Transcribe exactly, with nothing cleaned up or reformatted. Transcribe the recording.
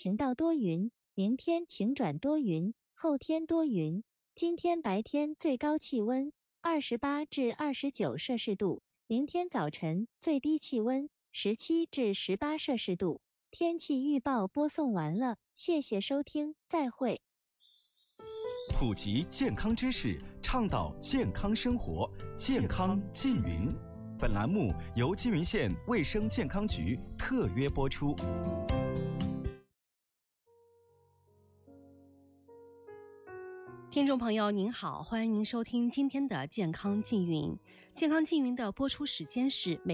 晴到多云，明天晴转多云，后天多云。今天白天最高气温二十八至二十九摄氏度，明天早晨最低气温十七至十八摄氏度。天气预报播送完了，谢谢收听，再会。 普及健康知识，倡导健康生活，健康近云。本栏目由缙云县卫生健康局特约播出。 听众朋友您好，欢迎您收听今天的健康近云。健康近云的播出时间是每